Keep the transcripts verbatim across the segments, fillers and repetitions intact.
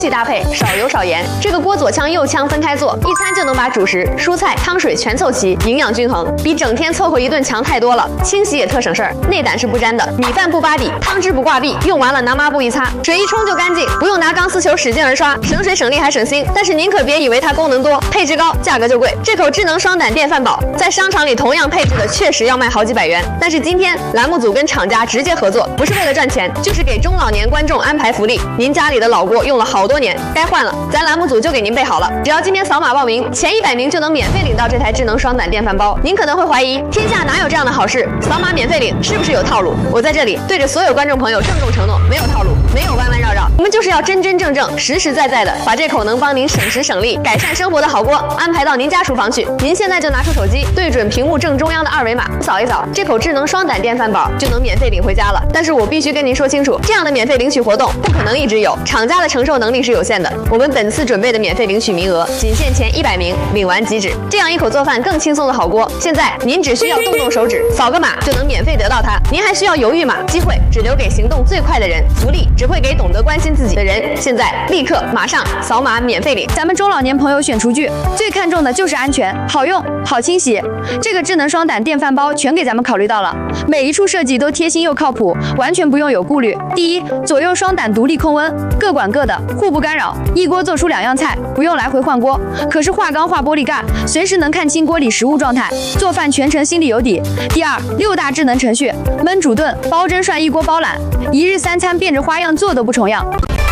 搭配，少油少盐。这个锅左炝右炝分开做，一餐就能把主食、蔬菜、汤水全凑齐，营养均衡，比整天凑合一顿强太多了。清洗也特省事儿，内胆是不粘的，米饭不扒底，汤汁不挂壁，用完了拿抹布一擦，水一冲就干净，不用拿钢丝球使劲儿刷，省水省力还省心。但是您可别以为它功能多，配置高，价格就贵。这口智能双胆电饭煲在商场里同样配置的确实要卖好几百元，但是今天栏目组跟厂家直接合作，不是为了赚钱，就是给中老年观众安排福利。您家里的老锅用了好多年，该换了，咱栏目组就给您备好了。只要今天扫码报名，前一百名就能免费领到这台智能双胆电饭煲。您可能会怀疑，天下哪有这样的好事？扫码免费领是不是有套路？我在这里对着所有观众朋友郑重承诺，没有套路，没有弯弯绕绕，我们就是要真真正正、实实在在的把这口能帮您省时省力、改善生活的好锅安排到您家厨房去。您现在就拿出手机，对准屏幕正中央的二维码，扫一扫，这口智能双胆电饭煲就能免费领回家了。但是我必须跟您说清楚，这样的免费领取活动不可能一直有，厂家的承受能力是有限的。我们本次准备的免费领取名额仅限前一百名，领完即止。这样一口做饭更轻松的好锅，现在您只需要动动手指，扫个码就能免费得到它。您还需要犹豫吗？机会只留给行动最快的人，福利只会给懂得关心自己的人。现在立刻马上扫码免费领。 咱们中老年朋友选厨具最看重的就是安全、好用、好清洗。这个智能双胆电饭煲全给咱们考虑到了，每一处设计都贴心又靠谱，完全不用有顾虑。第一，左右双胆独立控温，各管各的，互不干扰，一锅做出两样菜，不用来回换锅。可是化钢化玻璃盖，随时能看清锅里食物状态，做饭全程心里有底。第二，六大智能程序，焖煮炖、煲蒸涮一锅包揽，一日三餐变着花样做都不重样。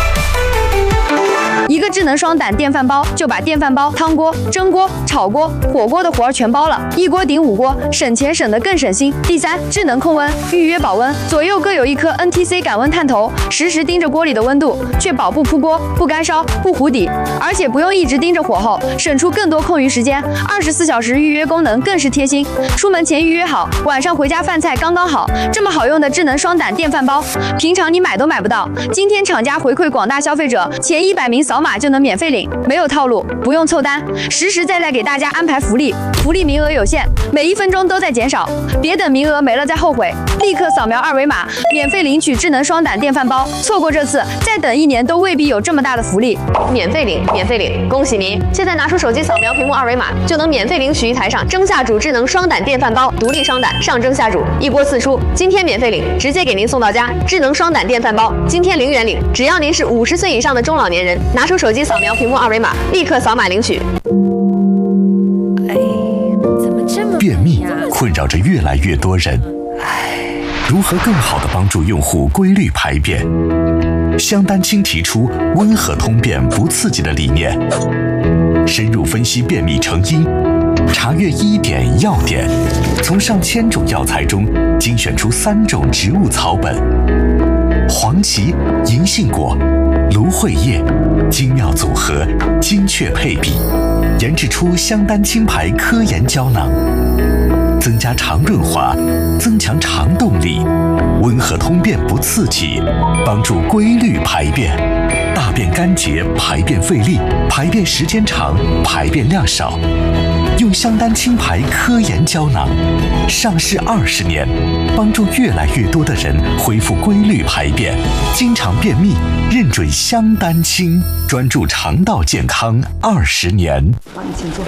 一个智能双胆电饭煲就把电饭煲、汤锅、蒸锅、炒锅、火锅的活儿全包了，一锅顶五锅，省钱省得更省心。第三，智能控温，预约保温，左右各有一颗 N T C 感温探头，实时盯着锅里的温度，确保不扑锅、不干烧、不糊底，而且不用一直盯着火候，省出更多空余时间。二十四小时预约功能更是贴心，出门前预约好，晚上回家饭菜刚刚好。这么好用的智能双胆电饭煲，平常你买都买不到。今天厂家回馈广大消费者，前一百名扫码就能免费领，没有套路，不用凑单，实实在在给大家安排福利。福利名额有限，每一分钟都在减少，别等名额没了再后悔，立刻扫描二维码，免费领取智能双胆电饭煲。错过这次，再等一年都未必有这么大的福利。 免费领，免费领，恭喜您！现在拿出手机扫描屏幕二维码，就能免费领取一台上蒸下煮智能双胆电饭煲，独立双胆，上蒸下煮，一锅四出。今天免费领，直接给您送到家。智能双胆电饭煲，今天零元领，只要您是五十岁以上的中老年人，拿出手机扫描屏幕二维码，立刻扫码领取。 便秘困扰着越来越多人，如何更好地帮助用户规律排便？香丹青提出温和通便不刺激的理念，深入分析便秘成因，查阅医典药典，从上千种药材中精选出三种植物草本：黄芪、银杏果、芦荟叶，精妙组合，精确配比，研制出香丹青牌科研胶囊，增加肠润滑，增强肠动力，温和通便不刺激，帮助规律排便，大便干结，排便费力，排便时间长，排便量少。用香丹青牌科研胶囊，上市二十年，帮助越来越多的人恢复规律排便。经常便秘，认准香丹青，专注肠道健康二十年。 好，你请坐。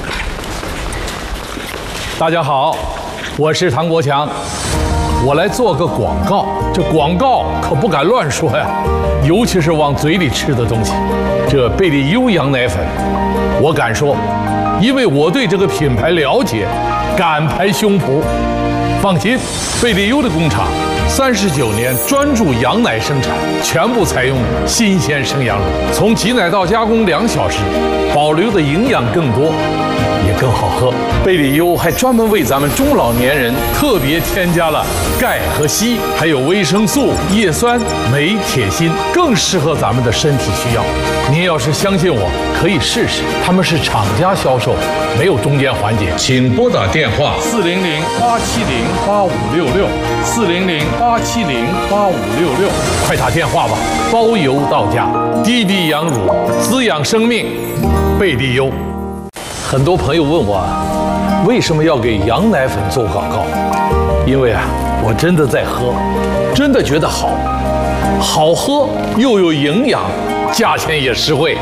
大家好，我是唐国强，我来做个广告。这广告可不敢乱说呀，尤其是往嘴里吃的东西。这贝利优羊奶粉，我敢说。因为我对这个品牌了解，敢拍胸脯。放心，贝利优的工厂三十九年专注羊奶生产，全部采用新鲜生羊乳，从挤奶到加工两小时，保留的营养更多，也更好喝。贝利优还专门为咱们中老年人特别添加了钙和硒，还有维生素、叶酸、镁、铁、锌，更适合咱们的身体需要。您要是相信我，可以试试。他们是厂家销售，没有中间环节。请拨打电话四零零八七零八五六六，四零零八七零八五六六，快打电话吧，包邮到家。滴滴羊乳，滋养生命，贝利优。很多朋友问我，为什么要给羊奶粉做广告？因为啊，我真的在喝，真的觉得好，好喝又有营养， 价钱也实惠。